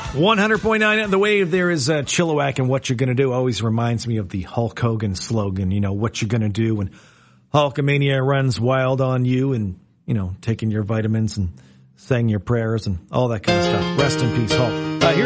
100.9 at the Wave. There is Chilliwack, and What You're Gonna Do always reminds me of the Hulk Hogan slogan, what you're gonna do when Hulkamania runs wild on you, and, taking your vitamins and saying your prayers and all that kind of stuff. Rest in peace, Hulk. Here's